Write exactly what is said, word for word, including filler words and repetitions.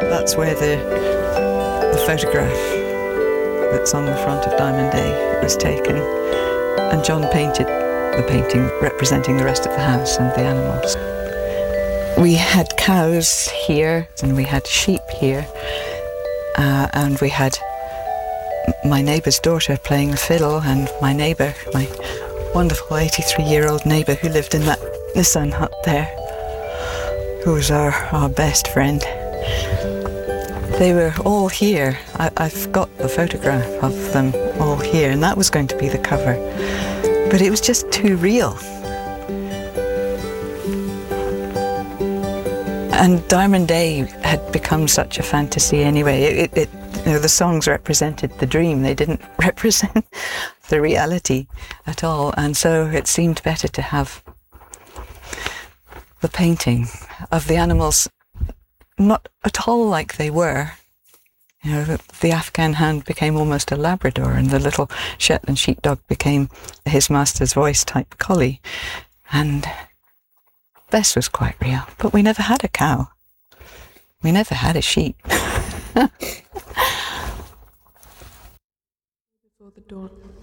That's where the, the photograph that's on the front of Diamond Day was taken. And John painted the painting representing the rest of the house and the animals. We had cows here and we had sheep here. Uh, and we had my neighbour's daughter playing the fiddle, and my neighbour, my wonderful eighty-three-year-old neighbour who lived in that Nissan hut there, who was our, our best friend. They were all here. I, I've got the photograph of them all here, and that was going to be the cover. But it was just too real. And Diamond Day had become such a fantasy anyway. It, it, you know, the songs represented the dream. They didn't represent the reality at all. And so it seemed better to have the painting of the animals not at all like they were. You know, the, the Afghan hound became almost a Labrador, and the little Shetland sheepdog became his master's voice type collie. And Bess was quite real, but we never had a cow. We never had a sheep. Before the dawn.